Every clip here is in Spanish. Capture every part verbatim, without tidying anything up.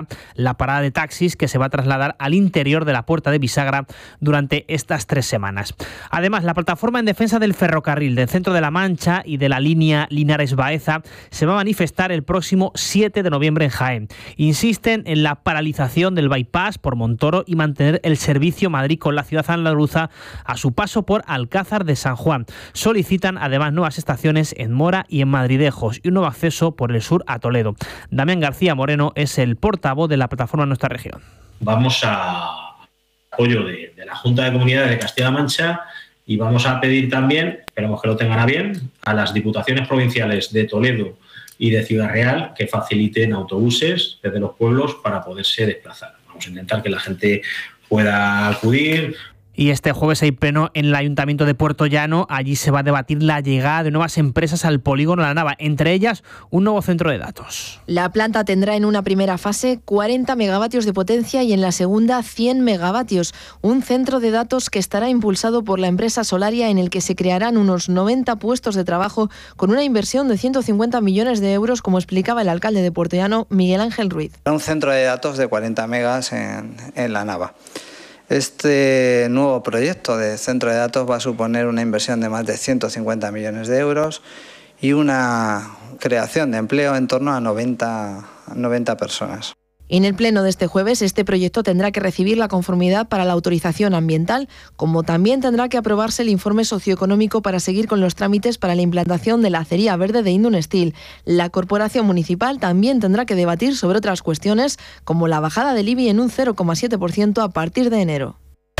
la parada de taxis que se va a trasladar al interior de la Puerta de Bisagra durante estas tres semanas. Además, la plataforma en defensa del ferrocarril del centro de La Mancha y de la línea Linares-Baeza se va a manifestar el próximo siete de noviembre en Jaén. Insisten en la paralización del bypass por Montoro y mantener el servicio Madrid con la ciudad andaluza a su paso por Alcázar de San Juan. Solicitan además nuevas estaciones en Mora y en Madridejos y un nuevo acceso por el sur a Toledo. Damián García Moreno es el portavoz de la plataforma en nuestra región. Vamos a apoyo de, de la Junta de Comunidades de Castilla-La Mancha y vamos a pedir también, esperemos que lo tengan a bien, a las diputaciones provinciales de Toledo y de Ciudad Real que faciliten autobuses desde los pueblos para poderse desplazar. Vamos a intentar que la gente pueda acudir. Y este jueves hay pleno en el Ayuntamiento de Puerto Llano. Allí se va a debatir la llegada de nuevas empresas al polígono La Nava, entre ellas un nuevo centro de datos. La planta tendrá en una primera fase cuarenta megavatios de potencia y en la segunda cien megavatios. Un centro de datos que estará impulsado por la empresa Solaria, en el que se crearán unos noventa puestos de trabajo con una inversión de ciento cincuenta millones de euros, como explicaba el alcalde de Puerto Llano, Miguel Ángel Ruiz. Un centro de datos de cuarenta megas en, en La Nava. Este nuevo proyecto de centro de datos va a suponer una inversión de más de ciento cincuenta millones de euros y una creación de empleo en torno a noventa, noventa personas. En el pleno de este jueves, este proyecto tendrá que recibir la conformidad para la autorización ambiental, como también tendrá que aprobarse el informe socioeconómico para seguir con los trámites para la implantación de la acería verde de Indun Steel. La corporación municipal también tendrá que debatir sobre otras cuestiones, como la bajada del I B I en un cero coma siete por ciento a partir de enero.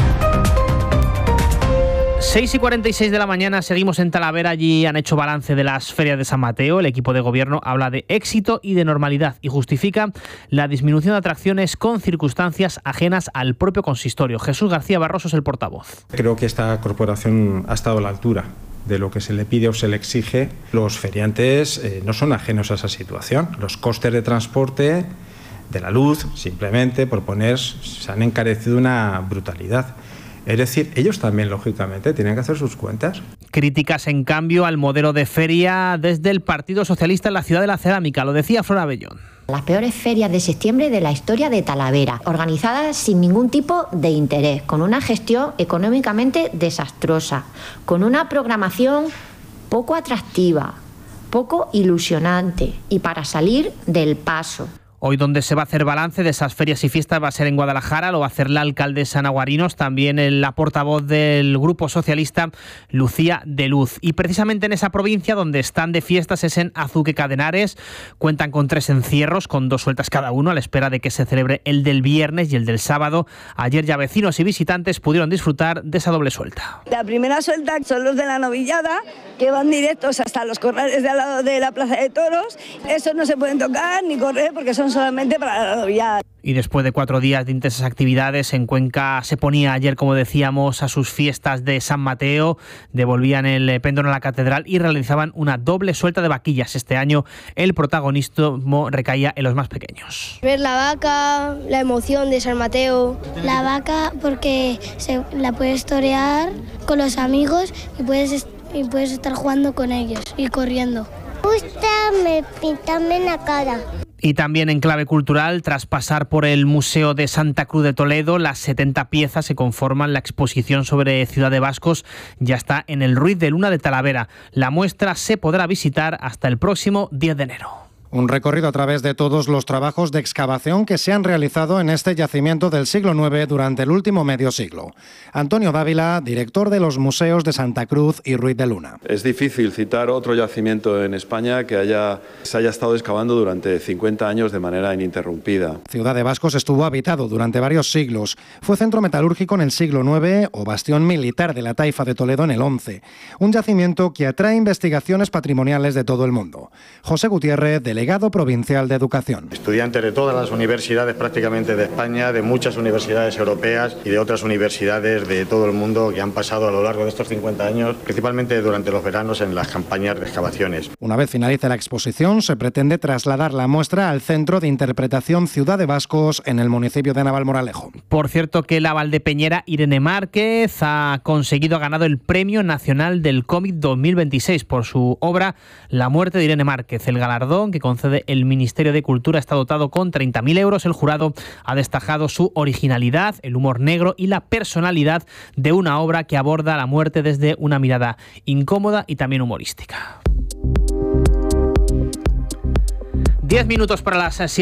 seis y cuarenta y seis de la mañana, seguimos en Talavera. Allí han hecho balance de las ferias de San Mateo. El equipo de gobierno habla de éxito y de normalidad y justifica la disminución de atracciones con circunstancias ajenas al propio consistorio. Jesús García Barroso es el portavoz. Creo que esta corporación ha estado a la altura de lo que se le pide o se le exige. Los feriantes eh, no son ajenos a esa situación. Los costes de transporte, de la luz, simplemente por poner, se han encarecido una brutalidad. Es decir, ellos también, lógicamente, tienen que hacer sus cuentas. Críticas, en cambio, al modelo de feria desde el Partido Socialista en la ciudad de la Cerámica. Lo decía Flora Bellón. Las peores ferias de septiembre de la historia de Talavera, organizadas sin ningún tipo de interés, con una gestión económicamente desastrosa, con una programación poco atractiva, poco ilusionante y para salir del paso. Hoy donde se va a hacer balance de esas ferias y fiestas va a ser en Guadalajara, lo va a hacer la alcaldesa Naguarinos, también la portavoz del Grupo Socialista, Lucía de Luz. Y precisamente en esa provincia donde están de fiestas es en Azuque Cadenares. Cuentan con tres encierros, con dos sueltas cada uno, a la espera de que se celebre el del viernes y el del sábado. Ayer ya vecinos y visitantes pudieron disfrutar de esa doble suelta. La primera suelta son los de la novillada, que van directos hasta los corrales de al lado de la Plaza de Toros. Esos no se pueden tocar ni correr porque son solamente para la novillada. Y después de cuatro días de intensas actividades, en Cuenca se ponía ayer, como decíamos, a sus fiestas de San Mateo, devolvían el péndulo a la catedral y realizaban una doble suelta de vaquillas. Este año el protagonismo recaía en los más pequeños. Ver la vaca, la emoción de San Mateo. La vaca porque se la puedes torear con los amigos y puedes, y puedes estar jugando con ellos y corriendo. Me gusta me pintarme la cara. Y también en clave cultural, tras pasar por el Museo de Santa Cruz de Toledo, las setenta piezas que conforman la exposición sobre Ciudad de Vascos ya está en el Ruiz de Luna de Talavera. La muestra se podrá visitar hasta el próximo diez de enero. Un recorrido a través de todos los trabajos de excavación que se han realizado en este yacimiento del siglo nueve durante el último medio siglo. Antonio Dávila, director de los museos de Santa Cruz y Ruiz de Luna. Es difícil citar otro yacimiento en España que haya, se haya estado excavando durante cincuenta años de manera ininterrumpida. Ciudad de Vascos estuvo habitado durante varios siglos. Fue centro metalúrgico en el siglo nueve o bastión militar de la taifa de Toledo en el once. Un yacimiento que atrae investigaciones patrimoniales de todo el mundo. José Gutiérrez, delegado provincial de Educación. Estudiantes de todas las universidades prácticamente de España, de muchas universidades europeas y de otras universidades de todo el mundo que han pasado a lo largo de estos cincuenta años, principalmente durante los veranos en las campañas de excavaciones. Una vez finalice la exposición, se pretende trasladar la muestra al Centro de Interpretación Ciudad de Vascos en el municipio de Navalmoral. Por cierto que la valdepeñera Irene Márquez ha conseguido, ha ganado el Premio Nacional del Cómic dos mil veintiséis por su obra La muerte de Irene Márquez, el galardón que concede el Ministerio de Cultura está dotado con treinta mil euros. El jurado ha destacado su originalidad, el humor negro y la personalidad de una obra que aborda la muerte desde una mirada incómoda y también humorística. Diez minutos para las